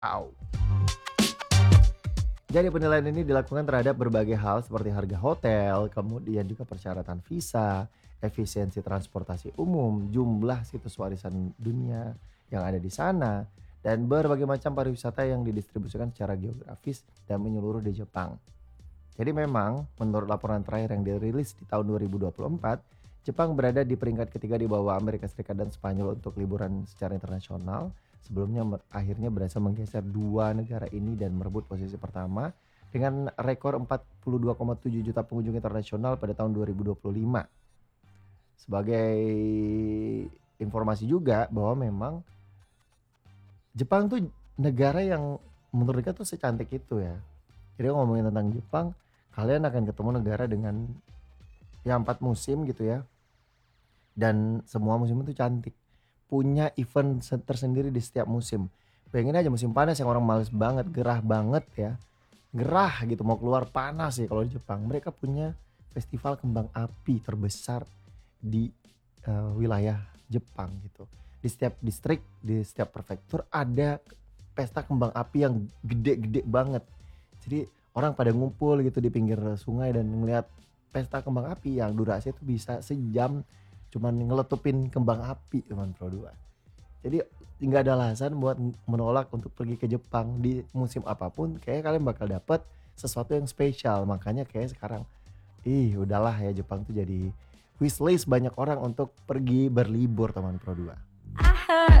Au. Jadi penilaian ini dilakukan terhadap berbagai hal seperti harga hotel, kemudian juga persyaratan visa, efisiensi transportasi umum, jumlah situs warisan dunia yang ada di sana, dan berbagai macam pariwisata yang didistribusikan secara geografis dan menyeluruh di Jepang. Jadi memang menurut laporan terakhir yang dirilis di tahun 2024, Jepang berada di peringkat ketiga di bawah Amerika Serikat dan Spanyol untuk liburan secara internasional. Sebelumnya akhirnya berhasil menggeser dua negara ini dan merebut posisi pertama dengan rekor 42,7 juta pengunjung internasional pada tahun 2025. Sebagai informasi juga bahwa memang Jepang tuh negara yang menurut kita tuh secantik itu ya. Jadi ngomongin tentang Jepang, kalian akan ketemu negara dengan ya 4 musim gitu ya, dan semua musim itu cantik. Punya event tersendiri di setiap musim. Bayangin aja musim panas yang orang males banget, gerah banget ya. Gerah gitu mau keluar panas ya kalau di Jepang. Mereka punya festival kembang api terbesar di wilayah Jepang gitu. Di setiap distrik, di setiap prefektur ada pesta kembang api yang gede-gede banget. Jadi orang pada ngumpul gitu di pinggir sungai dan ngelihat pesta kembang api yang durasi itu bisa sejam cuman ngeletupin kembang api cuman Pro 2. Jadi nggak ada alasan buat menolak untuk pergi ke Jepang di musim apapun, kayaknya kalian bakal dapet sesuatu yang spesial. Makanya kayak sekarang, ih udahlah ya Jepang tuh jadi wishlist banyak orang untuk pergi berlibur teman Pro 2.